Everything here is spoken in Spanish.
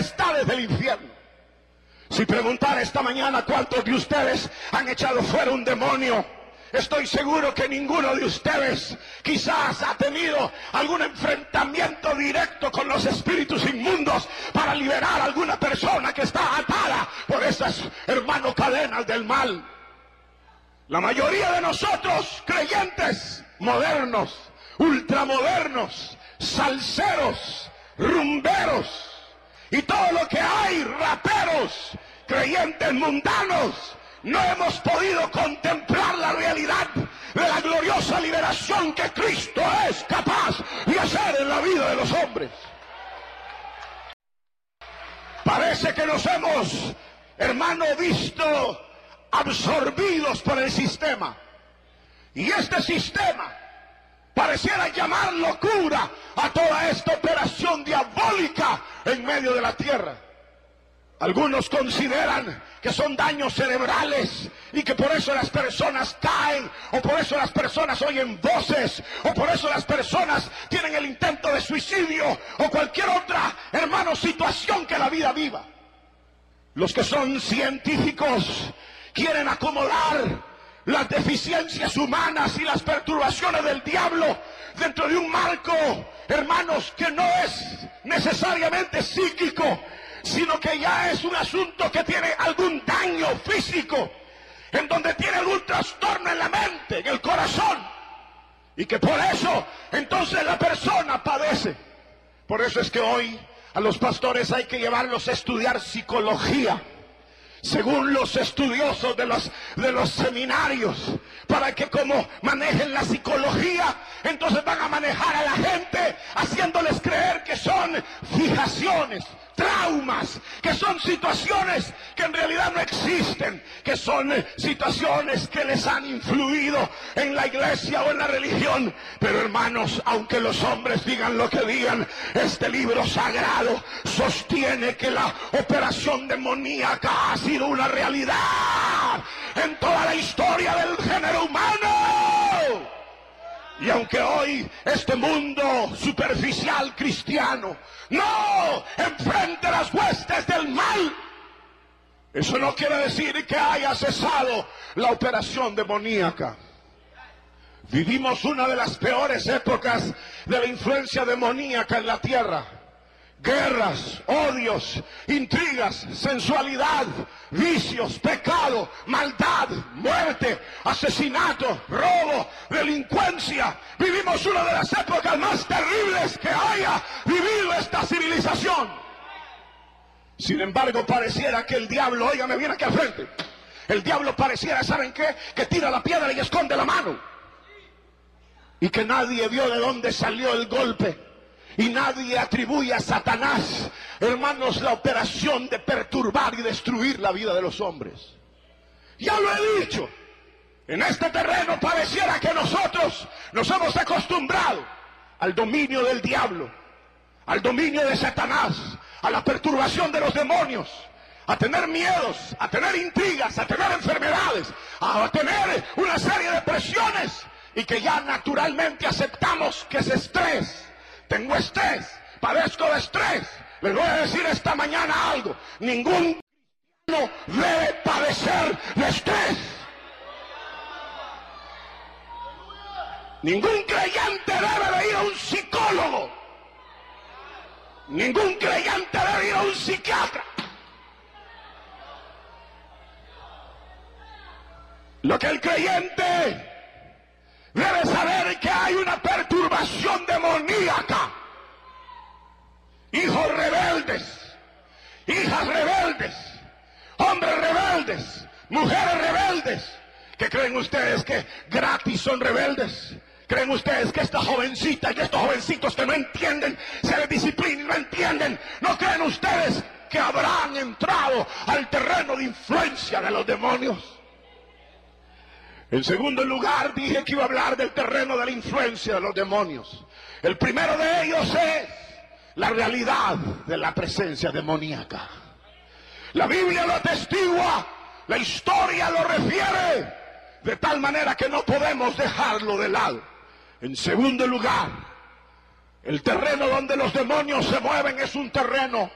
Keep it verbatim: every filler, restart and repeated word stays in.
potestades del infierno. Si preguntara esta mañana cuántos de ustedes han echado fuera un demonio, estoy seguro que ninguno de ustedes quizás ha tenido algún enfrentamiento directo con los espíritus inmundos para liberar a alguna persona que está atada por esas, hermano, cadenas del mal. La mayoría de nosotros, creyentes modernos, ultramodernos, salseros, rumberos y todo lo que hay, raperos, creyentes mundanos, no hemos podido contemplar la realidad de la gloriosa liberación que Cristo es capaz de hacer en la vida de los hombres. Parece que nos hemos, hermano, visto absorbidos por el sistema. Y este sistema pareciera llamar locura a toda esta operación diabólica en medio de la tierra. Algunos consideran que son daños cerebrales y que por eso las personas caen, o por eso las personas oyen voces, o por eso las personas tienen el intento de suicidio, o cualquier otra, hermano, situación que la vida viva. Los que son científicos quieren acomodar las deficiencias humanas y las perturbaciones del diablo dentro de un marco, hermanos, que no es necesariamente psíquico, sino que ya es un asunto que tiene algún daño físico, en donde tiene algún trastorno en la mente, en el corazón, y que por eso entonces la persona padece. Por eso es que hoy a los pastores hay que llevarlos a estudiar psicología, según los estudiosos de los, de los seminarios, para que como manejen la psicología, entonces van a manejar a la gente haciéndoles creer que son fijaciones, traumas, que son situaciones que en realidad no existen, que son situaciones que les han influido en la iglesia o en la religión. Pero hermanos, aunque los hombres digan lo que digan, este libro sagrado sostiene que la operación demoníaca ha sido una realidad en toda la historia del género humano. Y aunque hoy este mundo superficial cristiano no enfrente las huestes del mal, eso no quiere decir que haya cesado la operación demoníaca. Vivimos una de las peores épocas de la influencia demoníaca en la tierra. Guerras, odios, intrigas, sensualidad, vicios, pecado, maldad, muerte, asesinato, robo, delincuencia. Vivimos una de las épocas más terribles que haya vivido esta civilización. Sin embargo, pareciera que el diablo, óigame bien aquí al frente, el diablo pareciera, ¿saben qué? Que tira la piedra y esconde la mano. Y que nadie vio de dónde salió el golpe. Y nadie atribuye a Satanás, hermanos, la operación de perturbar y destruir la vida de los hombres. Ya lo he dicho, en este terreno pareciera que nosotros nos hemos acostumbrado al dominio del diablo, al dominio de Satanás, a la perturbación de los demonios, a tener miedos, a tener intrigas, a tener enfermedades, a tener una serie de presiones, y que ya naturalmente aceptamos que es estrés. Tengo estrés, padezco de estrés. Les voy a decir esta mañana algo: ningún cristiano debe padecer de estrés. Ningún creyente debe de ir a un psicólogo. Ningún creyente debe ir a un psiquiatra. Lo que el creyente debe saber es que hay una perturbación demoníaca. Hijos rebeldes, hijas rebeldes, hombres rebeldes, mujeres rebeldes. ¿Qué creen ustedes que gratis son rebeldes? ¿Creen ustedes que esta jovencita y estos jovencitos que no entienden, se les disciplina y no entienden? ¿No creen ustedes que habrán entrado al terreno de influencia de los demonios? En segundo lugar, dije que iba a hablar del terreno de la influencia de los demonios. El primero de ellos es la realidad de la presencia demoníaca. La Biblia lo atestigua, la historia lo refiere, de tal manera que no podemos dejarlo de lado. En segundo lugar, el terreno donde los demonios se mueven es un terreno